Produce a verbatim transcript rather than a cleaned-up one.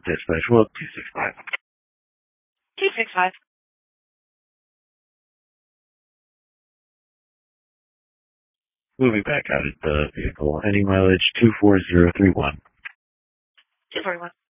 Dispatch, well, two six five. two six five. Moving back out of the vehicle. Any mileage two four zero three one. two forty-one.